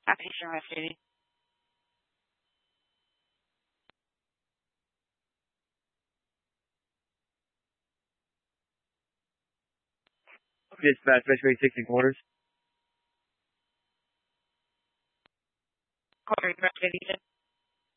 Eastern West 80. Dispatch, Metro 16 quarters. Quarter, West 80.